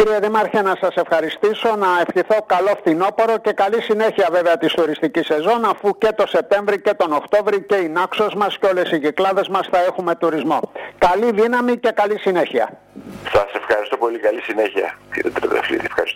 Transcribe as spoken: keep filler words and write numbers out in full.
Κύριε Δήμαρχε, να σας ευχαριστήσω, να ευχηθώ καλό φθινόπωρο και καλή συνέχεια βέβαια της τουριστικής σεζόν, αφού και το Σεπτέμβρη και τον Οκτώβρη και η Νάξος μας και όλες οι Κυκλάδες μας θα έχουμε τουρισμό. Καλή δύναμη και καλή συνέχεια. Σας ευχαριστώ πολύ, καλή συνέχεια κύριε Τρενταφυλλίδη. Ευχαριστώ.